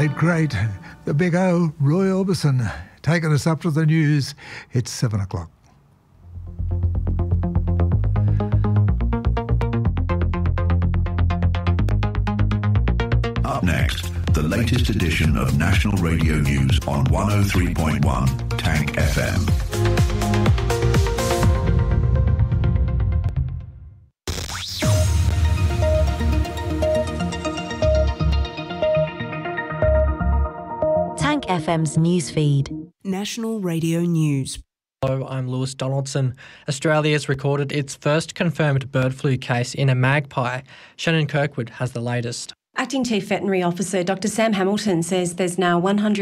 late great, the big O, Roy Orbison, taking us up to the news. It's 7 o'clock. Up next, the latest edition of National Radio News on 103.1 Tank FM. Tank FM's newsfeed. National Radio News. Hello, I'm Lewis Donaldson. Australia has recorded its first confirmed bird flu case in a magpie. Shannon Kirkwood has the latest. Acting Chief Veterinary Officer Dr Sam Hamilton says there's now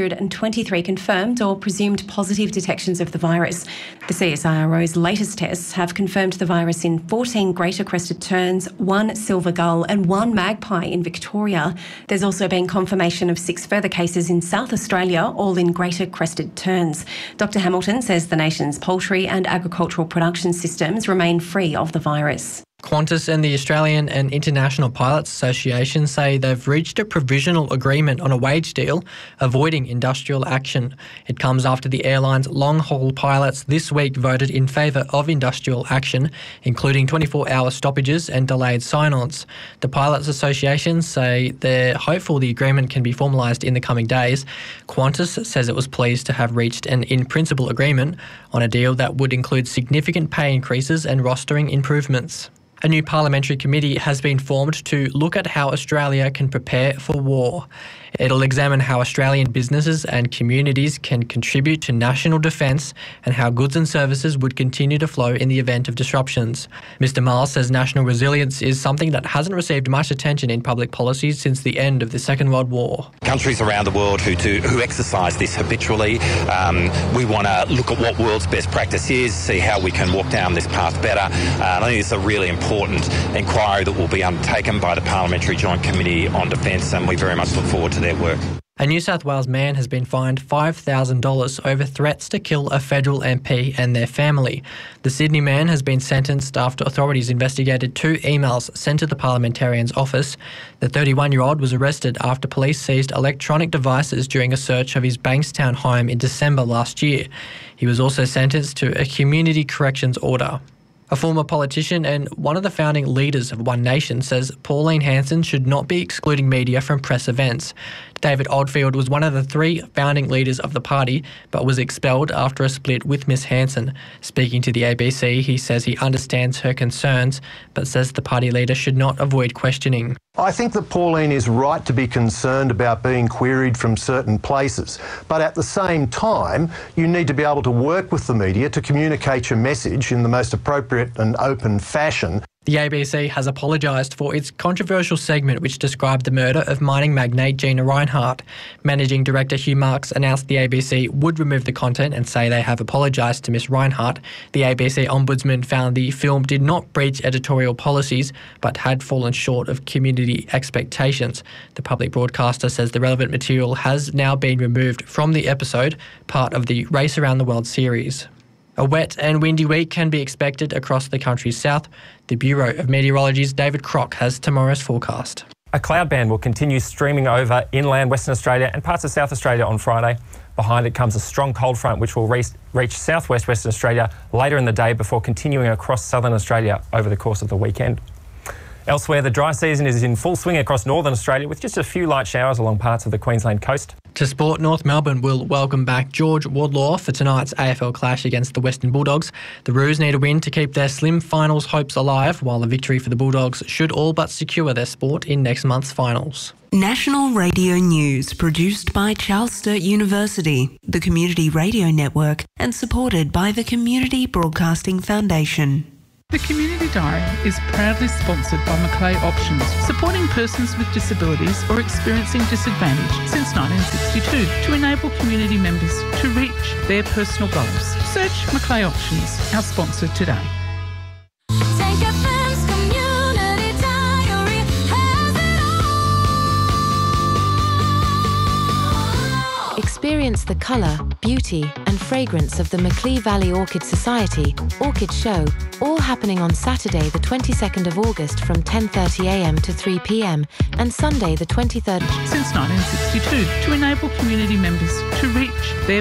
123 confirmed or presumed positive detections of the virus. The CSIRO's latest tests have confirmed the virus in 14 greater crested terns, 1 silver gull and 1 magpie in Victoria. There's also been confirmation of 6 further cases in South Australia, all in greater crested terns. Dr Hamilton says the nation's poultry and agricultural production systems remain free of the virus. Qantas and the Australian and International Pilots Association say they've reached a provisional agreement on a wage deal, avoiding industrial action. It comes after the airline's long-haul pilots this week voted in favour of industrial action, including 24-hour stoppages and delayed sign-ons. The Pilots Association say they're hopeful the agreement can be formalised in the coming days. Qantas says it was pleased to have reached an in-principle agreement on a deal that would include significant pay increases and rostering improvements. A new parliamentary committee has been formed to look at how Australia can prepare for war. It'll examine how Australian businesses and communities can contribute to national defence and how goods and services would continue to flow in the event of disruptions. Mr Miles says national resilience is something that hasn't received much attention in public policy since the end of the Second World War. Countries around the world who exercise this habitually, we want to look at what world's best practice is, see how we can walk down this path better. I think it's a really important inquiry that will be undertaken by the Parliamentary Joint Committee on Defence, and we very much look forward to their work. A New South Wales man has been fined $5,000 over threats to kill a federal MP and their family. The Sydney man has been sentenced after authorities investigated 2 emails sent to the parliamentarian's office. The 31-year-old was arrested after police seized electronic devices during a search of his Bankstown home in December last year. He was also sentenced to a community corrections order. A former politician and one of the founding leaders of One Nation says Pauline Hanson should not be excluding media from press events. David Oldfield was one of the 3 founding leaders of the party, but was expelled after a split with Miss Hanson. Speaking to the ABC, he says he understands her concerns, but says the party leader should not avoid questioning. I think that Pauline is right to be concerned about being queried from certain places, but at the same time, you need to be able to work with the media to communicate your message in the most appropriate and open fashion. The ABC has apologised for its controversial segment which described the murder of mining magnate Gina Rinehart. Managing Director Hugh Marks announced the ABC would remove the content and say they have apologised to Miss Rinehart. The ABC Ombudsman found the film did not breach editorial policies but had fallen short of community expectations. The public broadcaster says the relevant material has now been removed from the episode, part of the Race Around the World series. A wet and windy week can be expected across the country's south. The Bureau of Meteorology's David Crock has tomorrow's forecast. A cloud band will continue streaming over inland Western Australia and parts of South Australia on Friday. Behind it comes a strong cold front which will reach southwest Western Australia later in the day before continuing across southern Australia over the course of the weekend. Elsewhere, the dry season is in full swing across northern Australia with just a few light showers along parts of the Queensland coast. To sport, North Melbourne will welcome back George Wardlaw for tonight's AFL clash against the Western Bulldogs. The Roos need a win to keep their slim finals hopes alive, while a victory for the Bulldogs should all but secure their sport in next month's finals. National Radio News, produced by Charles Sturt University, the Community Radio Network, and supported by the Community Broadcasting Foundation. The Community Diary is proudly sponsored by Macleay Options, supporting persons with disabilities or experiencing disadvantage since 1962 to enable community members to reach their personal goals. Search Macleay Options, our sponsor today. Experience the colour, beauty and fragrance of the Macleay Valley Orchid Society Orchid Show, all happening on Saturday the 22nd of August from 10:30am to 3pm and Sunday the 23rd. Since 1962, to enable community members to reach their